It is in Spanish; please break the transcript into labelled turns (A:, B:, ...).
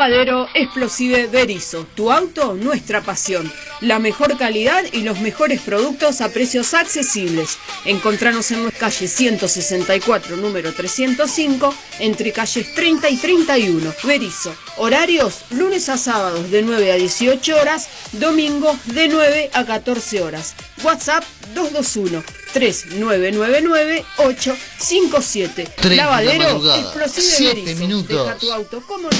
A: Lavadero Explosive Berisso, tu auto, nuestra pasión. La mejor calidad y los mejores productos a precios accesibles. Encontranos en nuestra calle 164, número 305, entre calles 30 y 31. Berisso. Horarios, lunes a sábados de 9 a 18 horas, domingos de 9 a 14 horas. WhatsApp 221-3999-857. Lavadero Explosive Berisso. Deja tu auto como